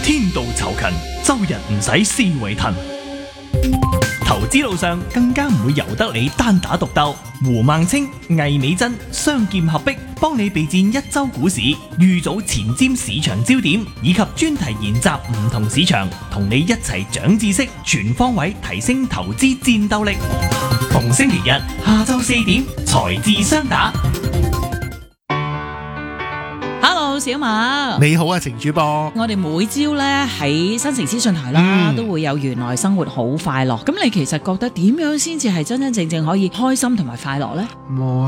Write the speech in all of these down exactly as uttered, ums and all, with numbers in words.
天道酬勤，周日唔使思維騰。投資路上更加唔會由得你單打獨鬥。胡孟青、魏美珍雙劍合璧，幫你備戰一周股市，預早前瞻市場焦點，以及專題研習唔同市場，同你一齊長知識，全方位提升投資戰鬥力。逢星期日下晝四點，財智雙打。 Hello， 小馬， 你好啊，程主播。 我哋每朝咧喺新城資訊台啦， 嗯、 都會有原來生活好快樂。咁你其實覺得點樣先至係真真正正可以開心同埋快樂呢？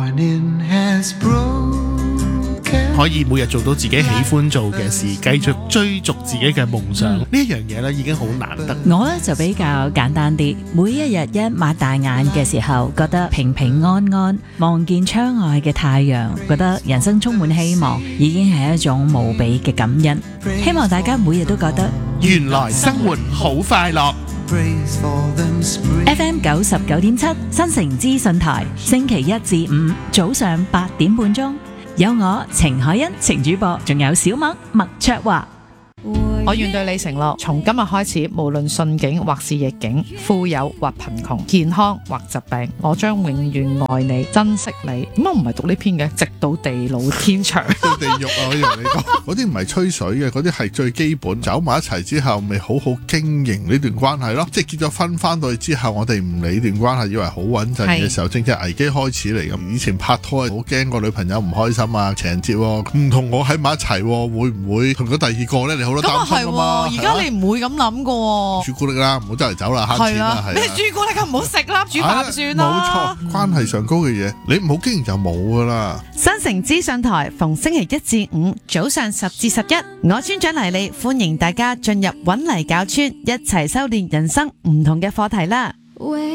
可以每日做到自己喜歡做嘅事，繼續追逐自己嘅夢想，呢一樣嘢咧已經好難得。 我咧就比較簡單啲，每一日一擘大眼嘅時候，覺得平平安安，望見窗外嘅太陽，覺得人生充滿希望，已經係一種無比嘅感恩。希望大家每日都覺得原來生活好快樂。 F M 九十九點七新城資訊台，星期一至五早上八點半鐘。有我程海欣程主播，仲有小麥麥卓華。 我願對你承諾，從今日開始，無論順境或是逆境，富有或貧窮，健康或疾病，我將永遠愛你、珍惜你。點解唔係讀呢篇嘅？直到地老天長。 到地獄啊！我以為你講嗰啲唔係吹水嘅，嗰啲係最基本。走埋一齊之後，咪好好經營呢段關係咯。即係結咗婚翻到去之後，我哋唔理段關係，以為好穩陣嘅時候，正正危機開始嚟咁。以前拍拖好驚個女朋友唔開心啊，情人節唔同我喺埋一齊，會唔會同咗第二個咧？你好多擔心。 而家你唔會咁諗噶， 朱古力啦，唔好周圍走啦，慳錢啦，係。 咩朱古力咁唔好食啦，煮飯算啦。 冇錯，關係上高嘅嘢，你唔好經營就冇噶啦。 新城資訊台逢星期一至五早上十至十一，我村長黎利歡迎大家進入搵泥搞村，一齊修煉人生唔同嘅課題啦。